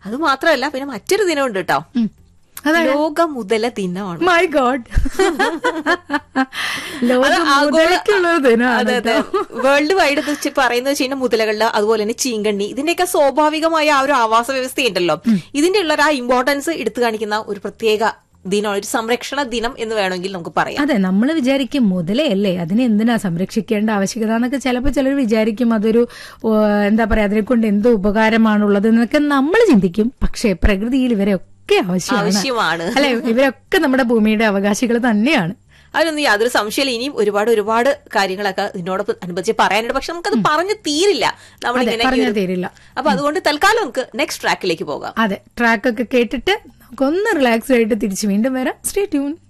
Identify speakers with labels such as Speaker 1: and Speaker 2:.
Speaker 1: അത് മാത്രമല്ല പിന്നെ മറ്റൊരു ദിനമുണ്ട് കേട്ടോ, ലോക മുതല ദിനമാണ്.
Speaker 2: മൈ ഗോഡ്,
Speaker 1: വേൾഡ് വൈഡ് പറയുന്നത് വെച്ച് കഴിഞ്ഞാൽ മുതലകളില് അതുപോലെ തന്നെ ചീങ്കണ്ണി ഇതിന്റെയൊക്കെ സ്വാഭാവികമായ ആ ഒരു ആവാസ വ്യവസ്ഥയുണ്ടല്ലോ, ഇതിന്റെ ഉള്ള ആ ഇമ്പോർട്ടൻസ് എടുത്തു കാണിക്കുന്ന ഒരു പ്രത്യേക ദിനമാണ്, ഒരു സംരക്ഷണ ദിനം എന്ന് വേണമെങ്കിൽ നമുക്ക് പറയാം.
Speaker 2: അതെ, നമ്മൾ വിചാരിക്കും മുതലയല്ലേ അതിനെ എന്തിനാ സംരക്ഷിക്കേണ്ട ആവശ്യകത എന്നൊക്കെ ചിലപ്പോൾ ചിലർ വിചാരിക്കും, അതൊരു എന്താ പറയാ അതിനെ കൊണ്ട് എന്ത് ഉപകാരമാണുള്ളത് എന്നൊക്കെ നമ്മൾ ചിന്തിക്കും. പക്ഷെ പ്രകൃതിയിൽ ഇവരൊക്കെ ആവശ്യമാണ് അല്ലെ, ഇവരൊക്കെ നമ്മുടെ ഭൂമിയുടെ അവകാശികൾ തന്നെയാണ്.
Speaker 1: അതിനൊന്നും യാതൊരു സംശയമില്ല. ഇനിയും ഒരുപാട് കാര്യങ്ങളൊക്കെ ഇതിനോടൊപ്പം അനുബന്ധിച്ച് പറയാനുണ്ട്, പക്ഷെ നമുക്കത് പറഞ്ഞു തീരില്ല,
Speaker 2: നമ്മളിങ്ങനെ തീരില്ല.
Speaker 1: അപ്പൊ അതുകൊണ്ട് തൽക്കാലം നമുക്ക് നെക്സ്റ്റ് ട്രാക്കിലേക്ക് പോകാം.
Speaker 2: അതെ, ട്രാക്കൊക്കെ കേട്ടിട്ട് നമുക്കൊന്ന് റിലാക്സ് ആയിട്ട് തിരിച്ചു വീണ്ടും വരാം. Stay tune.